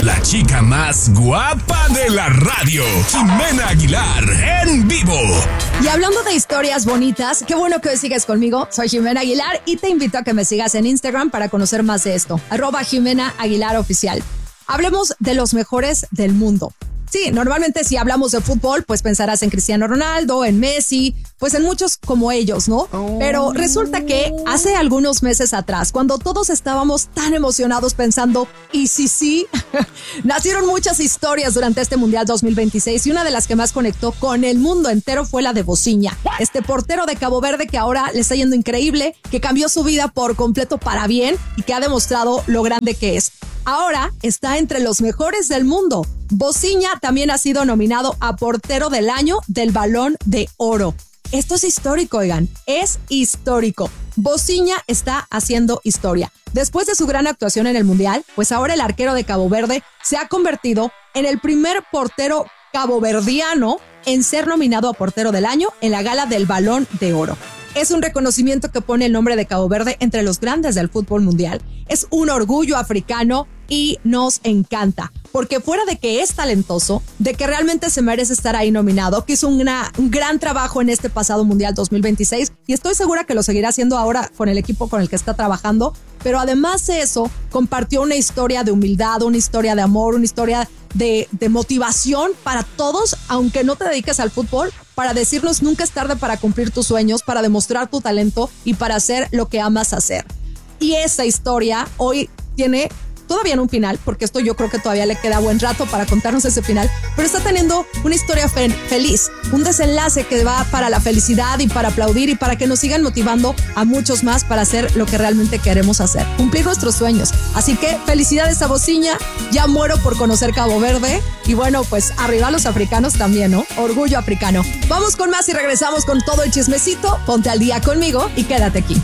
la chica más guapa de la radio, Jimena Aguilar, en vivo. Y hablando de historias bonitas, qué bueno que hoy sigues conmigo. Soy Jimena Aguilar y te invito a que me sigas en Instagram para conocer más de esto. @Jimena Aguilar Oficial. Hablemos de los mejores del mundo. Sí, normalmente si hablamos de fútbol, pues pensarás en Cristiano Ronaldo, en Messi, pues en muchos como ellos, ¿no? Pero resulta que hace algunos meses atrás, cuando todos estábamos tan emocionados pensando, ¿y sí? Nacieron muchas historias durante este Mundial 2026 y una de las que más conectó con el mundo entero fue la de Bosinha, este portero de Cabo Verde que ahora le está yendo increíble, que cambió su vida por completo para bien y que ha demostrado lo grande que es. Ahora está entre los mejores del mundo. Bosinha también ha sido nominado a Portero del Año del Balón de Oro. Esto es histórico, oigan, es histórico. Bosinha está haciendo historia. Después de su gran actuación en el Mundial, pues ahora el arquero de Cabo Verde se ha convertido en el primer portero caboverdiano en ser nominado a Portero del Año en la gala del Balón de Oro. Es un reconocimiento que pone el nombre de Cabo Verde entre los grandes del fútbol mundial. Es un orgullo africano y nos encanta, porque fuera de que es talentoso, de que realmente se merece estar ahí nominado, que hizo un gran trabajo en este pasado Mundial 2026 y estoy segura que lo seguirá haciendo ahora con el equipo con el que está trabajando, pero además de eso, compartió una historia de humildad, una historia de amor, una historia de motivación para todos, aunque no te dediques al fútbol, para decirnos nunca es tarde para cumplir tus sueños, para demostrar tu talento y para hacer lo que amas hacer. Y esa historia hoy tiene todavía en un final, porque esto yo creo que todavía le queda buen rato para contarnos ese final, pero está teniendo una historia feliz, un desenlace que va para la felicidad y para aplaudir y para que nos sigan motivando a muchos más para hacer lo que realmente queremos hacer, cumplir nuestros sueños. Así que felicidades a Bosinha, ya muero por conocer Cabo Verde y bueno, pues arriba los africanos también, ¿no? Orgullo africano. Vamos con más y regresamos con todo el chismecito. Ponte al día conmigo y quédate aquí.